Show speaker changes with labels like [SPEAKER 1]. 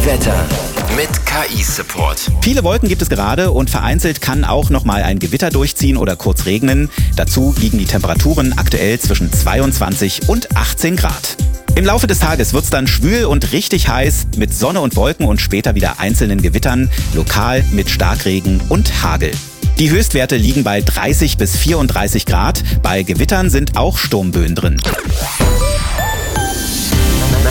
[SPEAKER 1] Wetter mit KI-Support.
[SPEAKER 2] Viele Wolken gibt es gerade und vereinzelt kann auch nochmal ein Gewitter durchziehen oder kurz regnen. Dazu liegen die Temperaturen aktuell zwischen 22 und 18 Grad. Im Laufe des Tages wird es dann schwül und richtig heiß mit Sonne und Wolken und später wieder einzelnen Gewittern, lokal mit Starkregen und Hagel. Die Höchstwerte liegen bei 30 bis 34 Grad. Bei Gewittern sind auch Sturmböen drin.